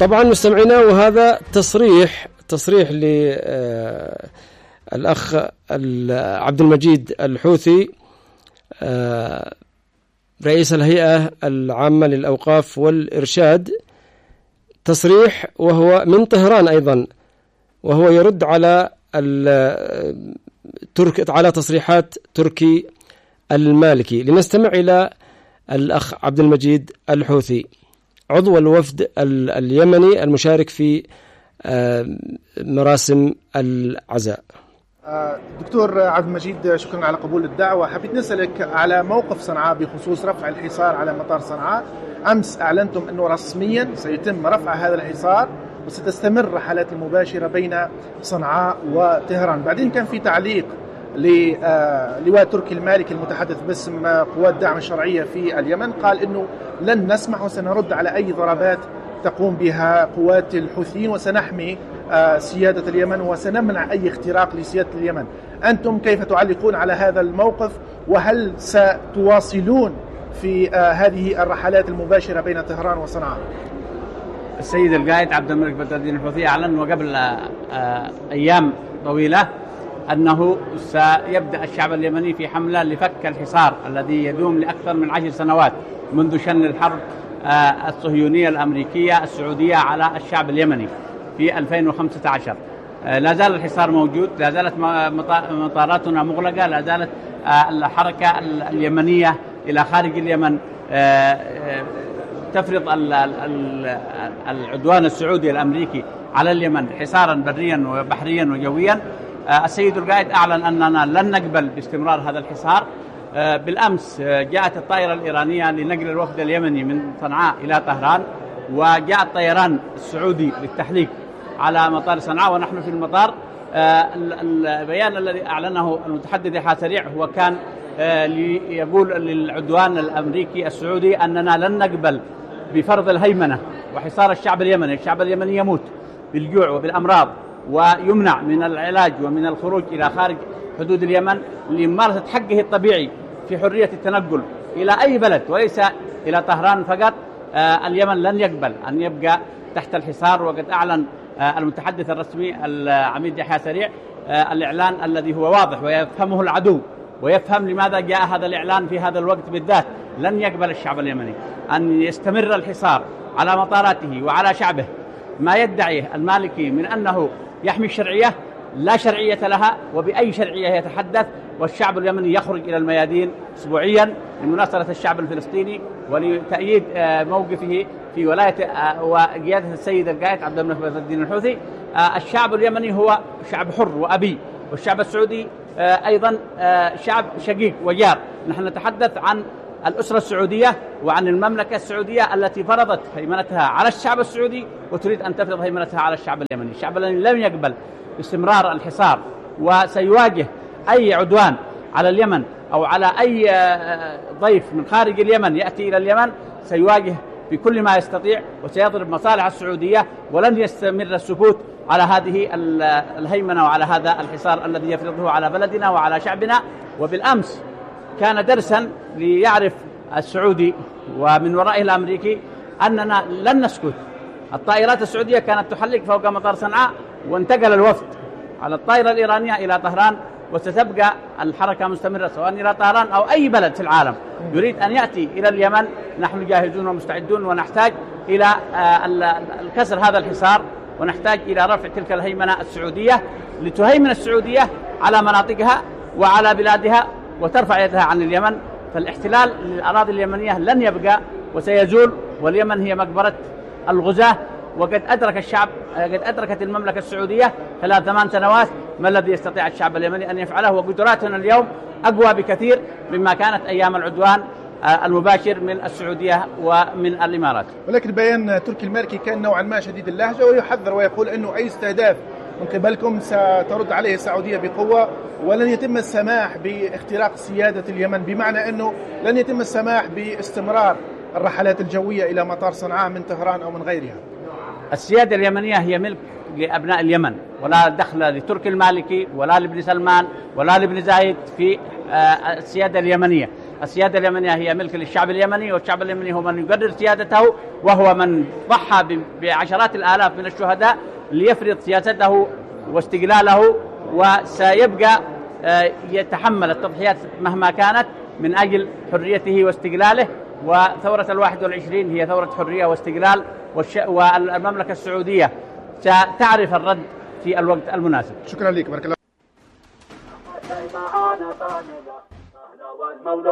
طبعا مستمعينا، وهذا تصريح للأخ عبد المجيد الحوثي رئيس الهيئة العامة للأوقاف والإرشاد، تصريح وهو من طهران أيضا، وهو يرد على تصريحات تركي المالكي. لنستمع إلى الأخ عبد المجيد الحوثي عضو الوفد اليمني المشارك في مراسم العزاء. دكتور عبد المجيد، شكرا على قبول الدعوة. حبيت نسألك على موقف صنعاء بخصوص رفع الحصار على مطار صنعاء. أمس أعلنتم أنه رسميا سيتم رفع هذا الحصار وستستمر الرحلات المباشرة بين صنعاء وطهران. بعدين كان في تعليق للواء تركي المالكي المتحدث باسم قوات دعم الشرعية في اليمن، قال أنه لن نسمح وسنرد على أي ضربات تقوم بها قوات الحوثيين وسنحمي سيادة اليمن وسنمنع أي اختراق لسيادة اليمن. أنتم كيف تعلقون على هذا الموقف؟ وهل ستواصلون في هذه الرحلات المباشرة بين طهران وصنعاء؟ السيد القائد عبد الملك بدر الدين الحوثي أعلن وقبل أيام طويلة أنه سيبدأ الشعب اليمني في حملة لفك الحصار الذي يدوم لأكثر من 10 سنوات منذ شن الحرب الصهيونية الأمريكية السعودية على الشعب اليمني في 2015. لا زال الحصار موجود، لا زالت مطاراتنا مغلقة، لا زالت الحركة اليمنية إلى خارج اليمن تفرض العدوان السعودي الأمريكي على اليمن حصارا بريا وبحريا وجويا. السيد القائد أعلن أننا لن نقبل باستمرار هذا الحصار. بالأمس جاءت الطائرة الإيرانية لنقل الوفد اليمني من صنعاء إلى طهران، وجاء الطيران السعودي للتحليق على مطار صنعاء ونحن في المطار. البيان الذي أعلنه المتحدث يحيى سريع هو كان ليقول للعدوان الأمريكي السعودي أننا لن نقبل بفرض الهيمنة وحصار الشعب اليمني. الشعب اليمني يموت بالجوع وبالأمراض ويمنع من العلاج ومن الخروج إلى خارج حدود اليمن لممارسة حقه الطبيعي في حرية التنقل إلى أي بلد وليس إلى طهران فقط. اليمن لن يقبل أن يبقى تحت الحصار. وقد أعلن المتحدث الرسمي العميد يحيى سريع الإعلان الذي هو واضح ويفهمه العدو ويفهم لماذا جاء هذا الإعلان في هذا الوقت بالذات. لن يقبل الشعب اليمني أن يستمر الحصار على مطاراته وعلى شعبه. ما يدعيه المالكي من أنه يحمي الشرعية لا شرعية لها، وبأي شرعية يتحدث. والشعب اليمني يخرج إلى الميادين أسبوعيا لمناصرة الشعب الفلسطيني ولتأييد موقفه في ولاية وقيادة السيد القائد عبد الملك بدر الدين الحوثي. الشعب اليمني هو شعب حر وأبي، والشعب السعودي أيضا شعب شقيق وجار. نحن نتحدث عن الأسرة السعودية وعن المملكة السعودية التي فرضت هيمنتها على الشعب السعودي وتريد أن تفرض هيمنتها على الشعب اليمني. الشعب اليمني لم يقبل باستمرار الحصار وسيواجه أي عدوان على اليمن أو على أي ضيف من خارج اليمن يأتي إلى اليمن. سيواجه بكل ما يستطيع وسيضرب مصالح السعودية، ولن يستمر السكوت على هذه الهيمنة وعلى هذا الحصار الذي يفرضه على بلدنا وعلى شعبنا. وبالأمس كان درسا ليعرف السعودي ومن ورائه الأمريكي أننا لن نسكت. الطائرات السعودية كانت تحلق فوق مطار صنعاء، وانتقل الوفد على الطائرة الإيرانية إلى طهران، وستبقى الحركة مستمرة سواء إلى طهران أو أي بلد في العالم يريد أن يأتي إلى اليمن. نحن جاهزون ومستعدون، ونحتاج إلى الكسر هذا الحصار، ونحتاج إلى رفع تلك الهيمنة السعودية لتهيمن السعودية على مناطقها وعلى بلادها وترفع يدها عن اليمن. فالاحتلال للأراضي اليمنية لن يبقى وسيزول، واليمن هي مقبرة الغزاة. وقد أدرك الشعب، قد أدركت المملكة السعودية خلال 8 سنوات ما الذي يستطيع الشعب اليمني أن يفعله، وقدراتنا اليوم أقوى بكثير مما كانت أيام العدوان المباشر من السعودية ومن الإمارات. ولكن بيان تركي المالكي كان نوعا ما شديد اللهجة ويحذر ويقول أنه أي استهداف من قبلكم سترد عليه السعودية بقوة، ولن يتم السماح باختراق سيادة اليمن، بمعنى أنه لن يتم السماح باستمرار الرحلات الجوية إلى مطار صنعاء من طهران أو من غيرها. السيادة اليمنية هي ملك لأبناء اليمن، ولا دخل لتركي المالكي ولا لابن سلمان ولا لابن زايد في السيادة اليمنية. السيادة اليمنية هي ملك للشعب اليمني، والشعب اليمني هو من يقرر سيادته، وهو من ضحى بعشرات الآلاف من الشهداء ليفرض سياسته واستقلاله، وسيبقى يتحمل التضحيات مهما كانت من أجل حريته واستقلاله. وثورة 21 هي ثورة حرية واستقلال، والمملكة السعودية ستعرف الرد في الوقت المناسب. شكرا لك، بارك الله.